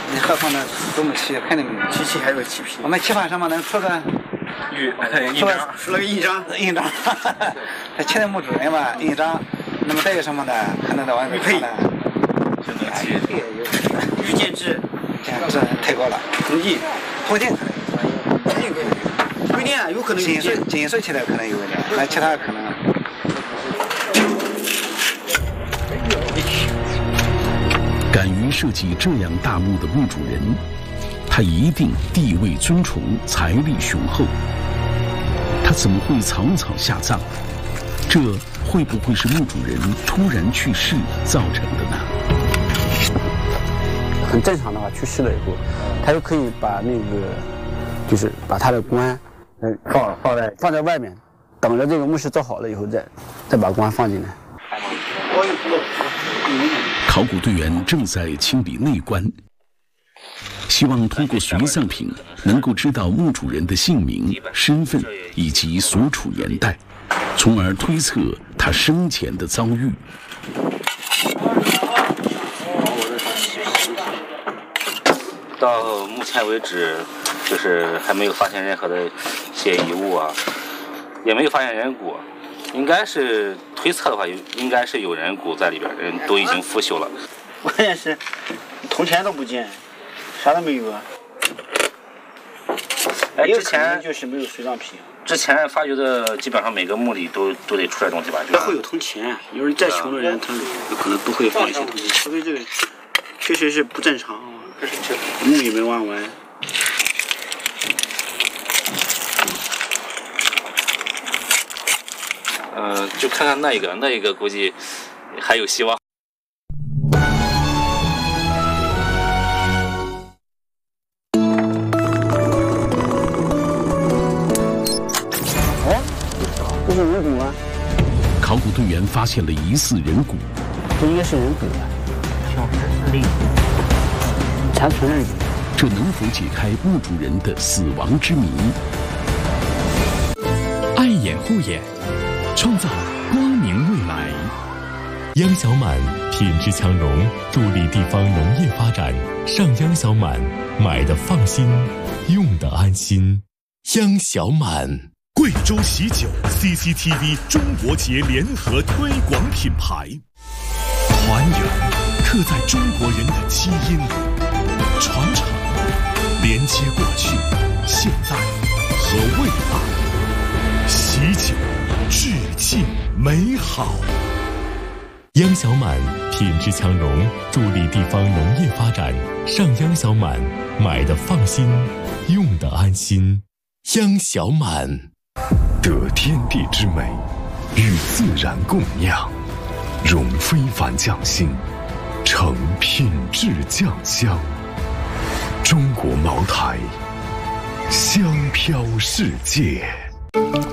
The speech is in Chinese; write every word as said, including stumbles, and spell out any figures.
你何况呢都没漆，肯定没有。 漆漆还有漆皮。 我们漆板上面能出个玉印章，出了个印章， 印章。他签的墓主人嘛，印章。那么再有什么呢？还能在外面看呢？ 就能漆。玉建制， 这这太高了。 铜镜， 铜镜。 铜镜可以。不一定啊，有可能金属金属漆的可能有一点，那其他可能。 敢于设计这样大墓的墓主人，他一定地位尊崇，财力雄厚。他怎么会草草下葬？这会不会是墓主人突然去世造成的呢？ 很正常的话，去世了以后，他就可以把那个，就是把他的棺，呃，放放在放在外面，等着这个墓室造好了以后再再把棺放进来。 考古队员正在清理内棺，希望通过随葬品能够知道墓主人的姓名、身份以及所处年代，从而推测他生前的遭遇。 到目前为止，就是还没有发现任何的一些遗物啊，也没有发现人骨。应该是推测的话，应该是有人骨在里边，人都已经腐朽了。 关键是铜钱都不见，啥都没有啊。 哎，之前就是没有随葬品。 之前发掘的基本上每个墓里都都得出来东西吧？ 那会有铜钱，有人再穷的人，他可能都会放一些铜钱。除非这个确实是不正常啊，墓也没挖完。 嗯、呃，就看看那一个，那一个估计还有希望。 哎，这是人骨吗？ 考古队员发现了疑似人骨， 这应该是人骨吧？小石立，残存人骨。 这能否解开墓主人的死亡之谜？ 爱眼护眼，创造光明未来。央小满品质强融，助力地方农业发展。上央小满，买的放心，用的安心。央小满， 贵州喜酒 C C T V 中国节联合推广品牌，团圆刻在中国人的基因里，传承连接过去、现在和未来。喜酒，致敬美好。 央小满品质强融，助力地方农业发展。上央小满，买的放心，用的安心。央小满， 得天地之美，与自然共酿，融非凡匠心，成品质酱香。中国茅台，香飘世界。